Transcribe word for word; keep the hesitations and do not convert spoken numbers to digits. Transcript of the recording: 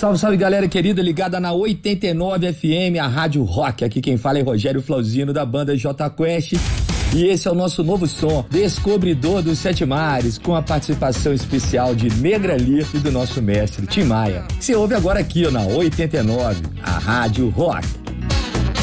Salve, salve, galera querida, ligada na oitenta e nove F M, a Rádio Rock. Aqui quem fala é Rogério Flauzino, da banda J Quest. E esse é o nosso novo som, Descobridor dos Sete Mares, com a participação especial de Negra Lee e do nosso mestre Tim Maia. Você ouve agora aqui, ó, na oitenta e nove, a Rádio Rock.